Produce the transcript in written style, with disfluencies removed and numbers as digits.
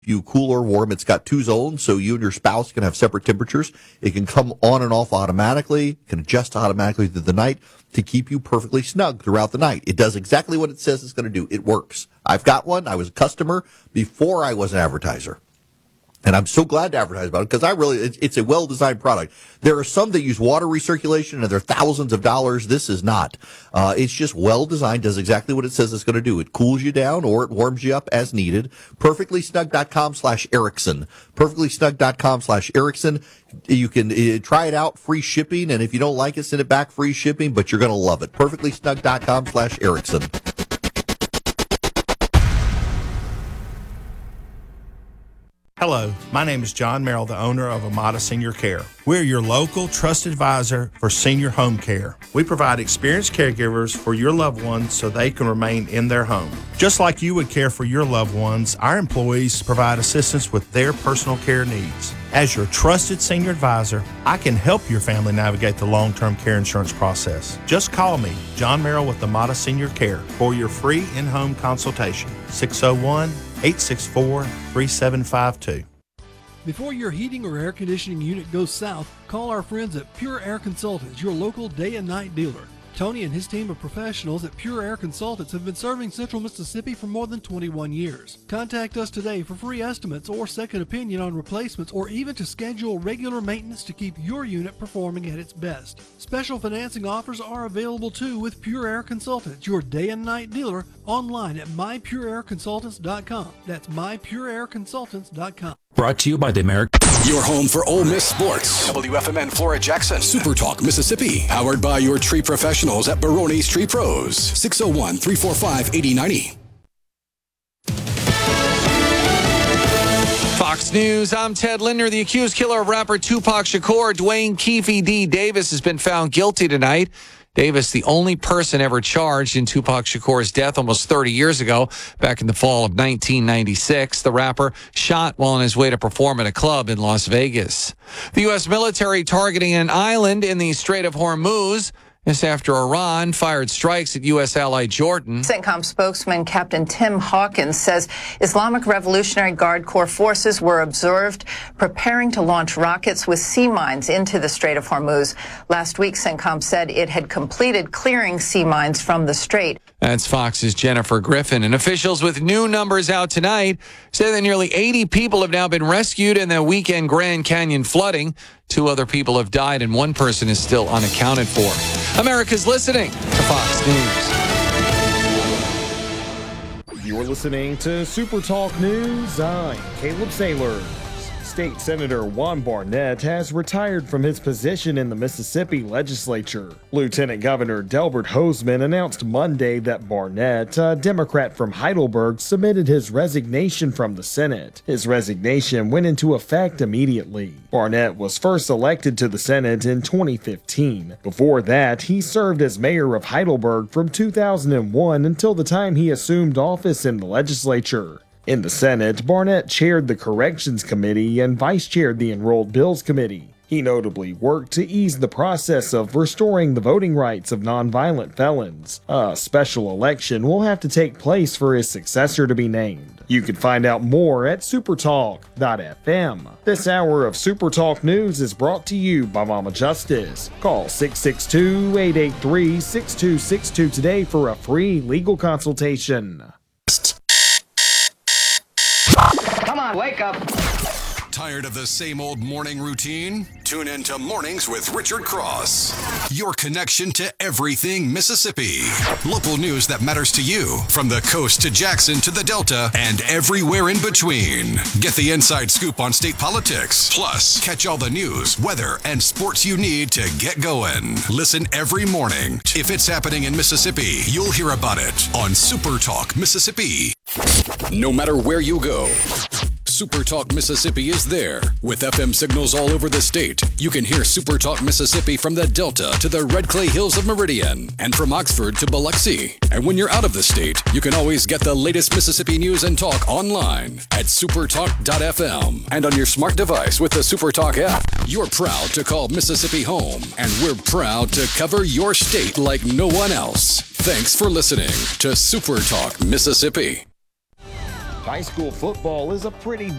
you cool or warm. It's got 2 zones, so you and your spouse can have separate temperatures. It can come on and off automatically. It can adjust automatically through the night to keep you perfectly snug throughout the night. It does exactly what it says it's going to do. It works. I've got one. I was a customer before I was an advertiser. And I'm so glad to advertise about it because it's a well-designed product. There are some that use water recirculation and they're thousands of dollars. This is not. It's just well-designed, does exactly what it says it's going to do. It cools you down or it warms you up as needed. Perfectlysnug.com/Erickson. Perfectlysnug.com/Erickson. You can try it out, free shipping. And if you don't like it, send it back, free shipping, but you're going to love it. Perfectlysnug.com/Erickson. Hello, my name is John Merrill, the owner of Amada Senior Care. We're your local trusted advisor for senior home care. We provide experienced caregivers for your loved ones so they can remain in their home. Just like you would care for your loved ones, our employees provide assistance with their personal care needs. As your trusted senior advisor, I can help your family navigate the long-term care insurance process. Just call me, John Merrill with Amada Senior Care, for your free in-home consultation. 601-864-3752. Before your heating or air conditioning unit goes south, call our friends at Pure Air Consultants, your local day and night dealer. Tony and his team of professionals at Pure Air Consultants have been serving Central Mississippi for more than 21 years. Contact us today for free estimates or second opinion on replacements or even to schedule regular maintenance to keep your unit performing at its best. Special financing offers are available too with Pure Air Consultants, your day and night dealer, online at mypureairconsultants.com. That's mypureairconsultants.com. Brought to you by the American. Your home for Ole Miss sports. WFMN Flora Jackson. Super Talk Mississippi. Powered by your tree professionals at Barone's Tree Pros. 601-345-8090. Fox News, I'm Ted Linder. The accused killer of rapper Tupac Shakur, Dwayne Keefe D. Davis, has been found guilty tonight. Davis, the only person ever charged in Tupac Shakur's death almost 30 years ago, back in the fall of 1996. The rapper shot while on his way to perform at a club in Las Vegas. The U.S. military targeting an island in the Strait of Hormuz. This after Iran fired strikes at U.S. ally Jordan. CENTCOM spokesman Captain Tim Hawkins says Islamic Revolutionary Guard Corps forces were observed preparing to launch rockets with sea mines into the Strait of Hormuz. Last week, CENTCOM said it had completed clearing sea mines from the strait. That's Fox's Jennifer Griffin. And officials with new numbers out tonight say that nearly 80 people have now been rescued in the weekend Grand Canyon flooding. 2 other people have died and 1 person is still unaccounted for. America's listening to Fox News. You're listening to Super Talk News. I'm Caleb Saylor. State Senator Juan Barnett has retired from his position in the Mississippi legislature. Lieutenant Governor Delbert Hosemann announced Monday that Barnett, a Democrat from Heidelberg, submitted his resignation from the Senate. His resignation went into effect immediately. Barnett was first elected to the Senate in 2015. Before that, he served as mayor of Heidelberg from 2001 until the time he assumed office in the legislature. In the Senate, Barnett chaired the Corrections Committee and vice-chaired the Enrolled Bills Committee. He notably worked to ease the process of restoring the voting rights of nonviolent felons. A special election will have to take place for his successor to be named. You can find out more at supertalk.fm. This hour of Super Talk News is brought to you by Mama Justice. Call 662-883-6262 today for a free legal consultation. Come on, wake up. Tired of the same old morning routine? Tune in to Mornings with Richard Cross. Your connection to everything Mississippi. Local news that matters to you, from the coast to Jackson to the Delta and everywhere in between. Get the inside scoop on state politics. Plus, catch all the news, weather, and sports you need to get going. Listen every morning. If it's happening in Mississippi, you'll hear about it on Super Talk Mississippi. No matter where you go, Super Talk Mississippi is there. With FM signals all over the state, you can hear Super Talk Mississippi from the Delta to the Red Clay Hills of Meridian and from Oxford to Biloxi. And when you're out of the state, you can always get the latest Mississippi news and talk online at supertalk.fm and on your smart device with the Super Talk app. You're proud to call Mississippi home, and we're proud to cover your state like no one else. Thanks for listening to Super Talk Mississippi. High school football is a pretty